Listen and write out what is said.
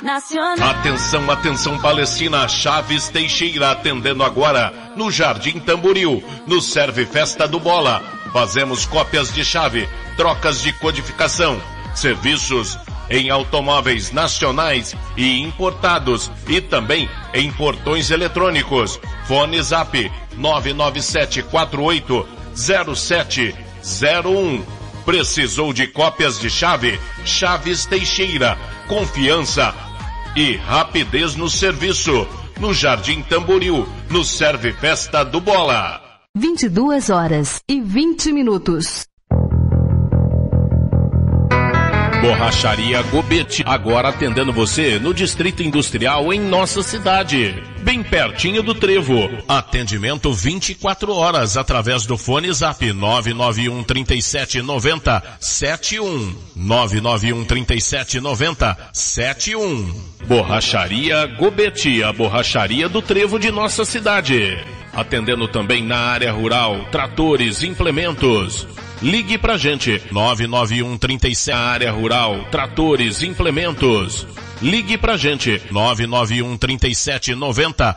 nacional. Atenção, atenção, Palestina, Chaves Teixeira atendendo agora no Jardim Tamboril, no Serve Festa do Bola. Fazemos cópias de chave, trocas de codificação, serviços em automóveis nacionais e importados e também em portões eletrônicos. Fone Zap 997480701. Precisou de cópias de chave? Chaves Teixeira. Confiança e rapidez no serviço. No Jardim Tamboril, no Serve Festa do Bola. 22h20. Borracharia Gobete, agora atendendo você no Distrito Industrial em nossa cidade, bem pertinho do Trevo. Atendimento 24 horas através do fone Zap 991379071. 991379071. Borracharia Gobete, a borracharia do Trevo de nossa cidade. Atendendo também na área rural, tratores, implementos. Ligue pra gente, 99137, área rural, tratores, implementos. Ligue pra gente, 991379071.